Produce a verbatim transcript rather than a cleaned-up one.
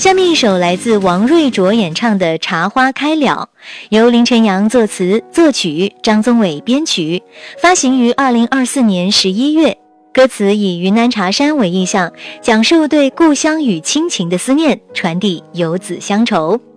下面一首来自王瑞卓演唱的《茶花开了》，由林晨阳作词作曲，张宗纬编曲，发行于二零二四年十一月。歌词以云南茶山为意象，讲述对故乡与亲情的思念，传递游子乡愁。